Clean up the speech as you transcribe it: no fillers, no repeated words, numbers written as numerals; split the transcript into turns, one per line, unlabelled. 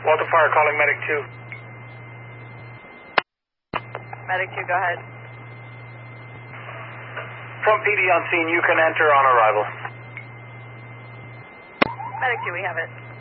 Walter Fire calling Medic 2.
Medic 2, go ahead.
From PD on scene, you can enter on arrival.
Medic 2, we have it.